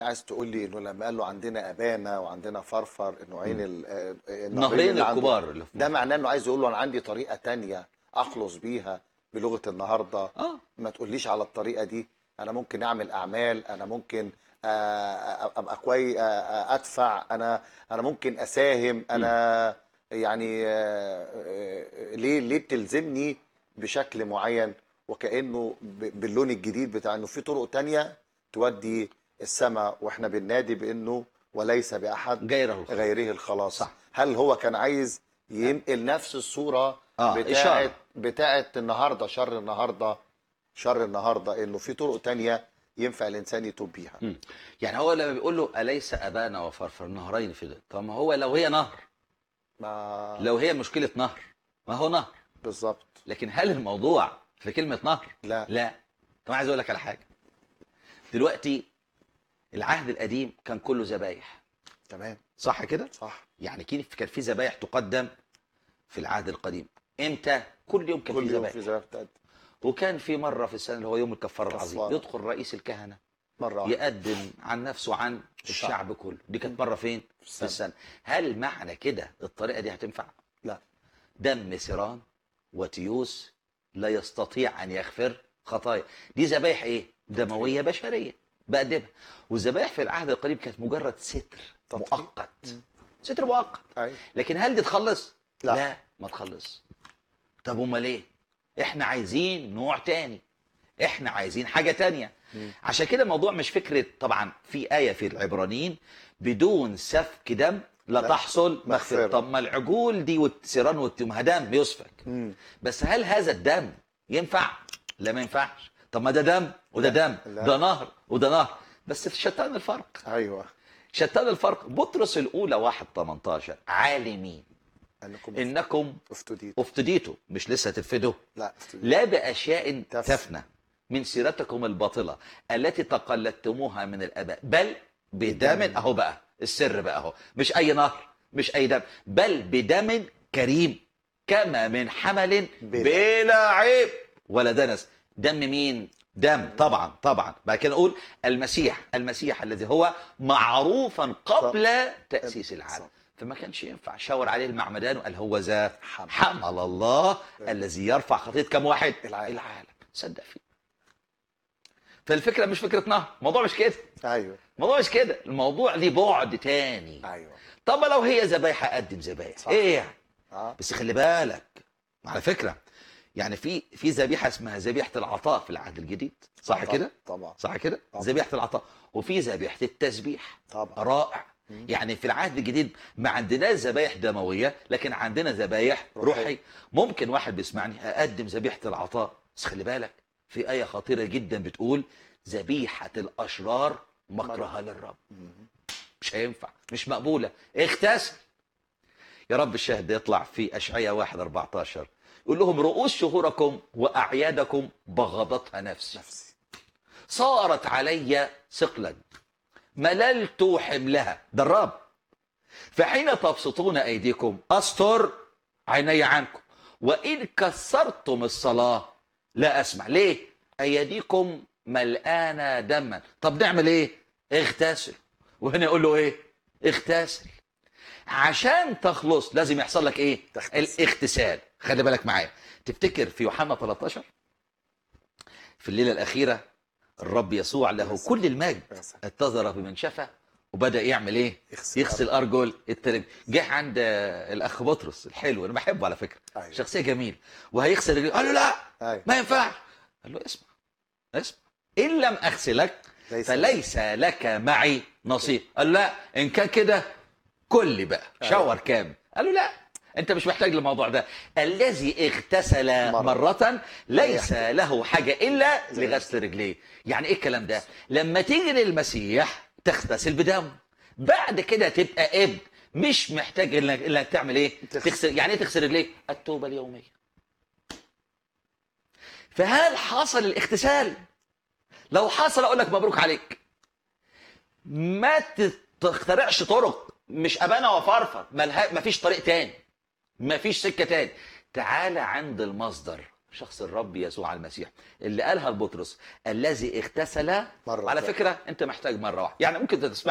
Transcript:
عايز تقول لي انه لما قال له عندنا ابانا وعندنا فرفر النوعين النهرين النهرين اللي عنده، الكبار اللي في ده مصر. معناه انه عايز يقول له انا عندي طريقه تانية اخلص بيها بلغه النهارده. اه ما تقوليش على الطريقه دي، انا ممكن اعمل اعمال، انا ممكن ابقى كويس، ادفع، انا ممكن اساهم، انا يعني ليه بتلزمني بشكل معين؟ وكانه باللون الجديد بتاع انه في طرق تانية تودي السماء، واحنا بننادي بانه وليس باحد غيره الخلاص. غيره الخلاص. صح. هل هو كان عايز ينقل نفس الصوره اشاره. بتاعت النهارده، شر النهارده انه في طرق تانية ينفع الانسان يتوب بيها؟ يعني هو لما بيقول له اليس ابانا وفرفر نهرين في ده، طب ما هو لو هي نهر، ما لو هي مشكله نهر، ما هو نهر. بالظبط. لكن هل الموضوع في كلمه نهر؟ لا. لا. طب عايز اقول لك على حاجه. دلوقتي العهد القديم كان كله ذبايح، تمام. صح كده؟ صح. يعني كان في ذبايح تقدم في العهد القديم. امتى؟ كل يوم كان في كل يوم ذبايح. في ذبائح بتقدم. وكان في مره في السنه اللي هو يوم الكفاره العظيم، كفارة. يدخل رئيس الكهنه مره واحده يقدم عن نفسه عن الشعب كله. دي كانت مره فين؟ في السنة. السنه. هل معنى كده الطريقه دي هتنفع؟ لا. دم سيران وتيوس لا يستطيع ان يغفر خطايا. دي ذبايح ايه؟ دمويه بشريه بقدمها. والذبايح في العهد القديم كانت مجرد ستر تطهير. مؤقت. ستر مؤقت. أيوة. لكن هل دي تخلص؟ لا. ما تخلص. طب امال ايه؟ احنا عايزين نوع تاني، احنا عايزين حاجه تانيه. عشان كده الموضوع مش فكره. طبعا في ايه في العبرانيين بدون سفك دم لا تحصل مغفره. طب ما العجول دي والسيران ما دم يسفك. بس هل هذا الدم ينفع؟ لا ما ينفعش. طب ما ده دم وده دم، لا. ده نهر وده نهر، بس في شتان الفرق. ايوه. شتان الفرق. بطرس الاولى 1:18 عالمين انكم افتديتوا، مش لسه تفدوا، لا لا باشياء تفنى من سيرتكم الباطله التي تقلدتموها من الاباء، بل بدم. اهو بقى السر بقى اهو، مش اي نهر، مش اي دم، بل بدم كريم كما من حمل بلا عيب ولا دنس. دم مين؟ دم طبعا. بعد كده نقول المسيح الذي هو معروفا قبل تاسيس العالم. فما كانش ينفع شاور عليه المعمدان وقال هو ذا حمل الله الذي يرفع خطيه كم واحد؟ العالم. صدق فيه. فالفكره مش فكره نهر، الموضوع مش كده. ايوه. الموضوع مش كده، الموضوع ليه بعد تاني. ايوه. طب لو هي ذبايح اقدم ذبايح ايه يعني؟ بس خلي بالك على فكره، يعني في ذبيحه اسمها ذبيحه العطاء في العهد الجديد، صح كده؟ طبعا. صح كده؟ ذبيحه العطاء. وفي ذبيحه التسبيح. طبعا. رائع. يعني في العهد الجديد ما عندناش ذبايح دمويه، لكن عندنا ذبايح روحيه. ممكن واحد بيسمعني اقدم ذبيحه العطاء، بس خلي بالك في ايه خطيره جدا بتقول ذبيحه الاشرار مكرهه للرب. مش هينفع، مش مقبوله. اغتسل. يا رب الشاهد ده يطلع في اشعياء 1:14 يقول لهم رؤوس شهوركم واعيادكم بغضتها نفسي، صارت علي ثقلا مللت حملها. ده الرب. فحين تبسطون ايديكم استر عيني عنكم، وان كسرتم الصلاه لا اسمع. ليه؟ ايديكم ملآنه دما. طب نعمل ايه؟ اغتسل. وهنا يقول له ايه؟ اغتسل. عشان تخلص لازم يحصل لك ايه؟ الاغتسال. خلي بالك معايا. تفتكر في يوحنا 13 في الليله الاخيره الرب يسوع له كل المجد اتظر بمنشفه وبدا يعمل ايه؟ يغسل ارجل التلاميذ. جه عند الاخ بطرس الحلو، انا بحبه على فكره. أيوة. شخصيه جميل. وهيغسل رجليه، قال له لا. أيوة. ما ينفعش. قال له اسمع ان لم اغسلك فليس لك معي نصيب. قال لا، ان كان كده كل بقى شاور كامل. قال له لا، انت مش محتاج للموضوع ده. الذي اغتسل مرة ليس له حاجة الا لغسل رجليه. يعني ايه الكلام ده؟ لما تيجي للمسيح تغتسل بدم، بعد كده تبقى ابن، مش محتاج انك تعمل ايه؟ تغسل. يعني ايه تغسل رجليه؟ التوبة اليومية. فهل حصل الاغتسال؟ لو حصل اقول لك مبروك عليك. ما تخترعش طرق، مش ابانا وفرفر، ما فيش طريق تاني، ما فيش سكه تاني. تعالى عند المصدر شخص الرب يسوع المسيح اللي قالها لبطرس الذي اغتسل. مرة على واحدة. فكره انت محتاج مره واحده، يعني ممكن تسمع